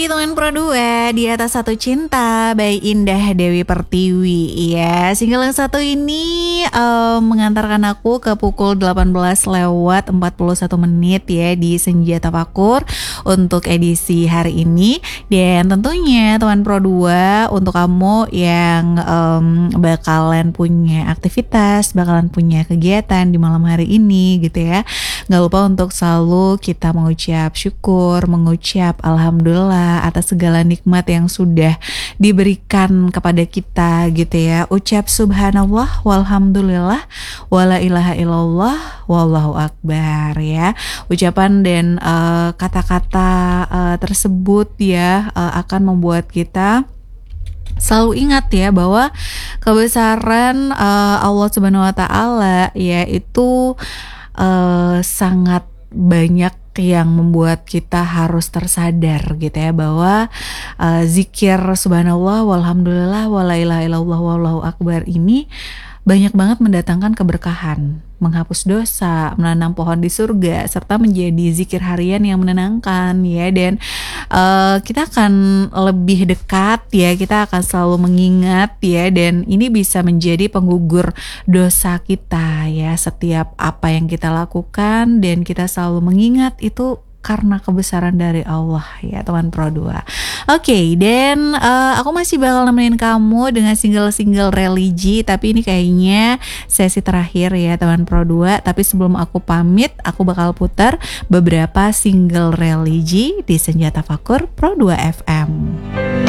teman Pro 2 Di Atas Satu Cinta by Indah Dewi Pertiwi. Ya, single yang satu ini mengantarkan aku ke pukul 18 lewat 41 menit ya di Senja Tafakur untuk edisi hari ini. Dan tentunya teman Pro 2, untuk kamu yang bakalan punya aktivitas, bakalan punya kegiatan di malam hari ini gitu ya, gak lupa untuk selalu kita mengucap syukur, mengucap alhamdulillah atas segala nikmat yang sudah diberikan kepada kita gitu ya. Ucap subhanallah walhamdulillah wala ilaha illallah wallahu akbar ya. Ucapan dan kata-kata tersebut ya akan membuat kita selalu ingat ya bahwa kebesaran Allah Subhanahu wa taala ya itu sangat banyak yang membuat kita harus tersadar gitu ya bahwa zikir subhanallah walhamdulillah wala ilaha illallah wallahu akbar ini banyak banget mendatangkan keberkahan, menghapus dosa, menanam pohon di surga, serta menjadi zikir harian yang menenangkan ya. Dan kita akan lebih dekat ya, kita akan selalu mengingat ya, dan ini bisa menjadi penggugur dosa kita ya. Setiap apa yang kita lakukan dan kita selalu mengingat itu karena kebesaran dari Allah ya teman Pro 2. Oke, dan aku masih bakal nemenin kamu dengan single-single religi, tapi ini kayaknya sesi terakhir ya teman Pro 2. Tapi sebelum aku pamit, aku bakal putar beberapa single religi di Senja Tafakur Pro 2 FM.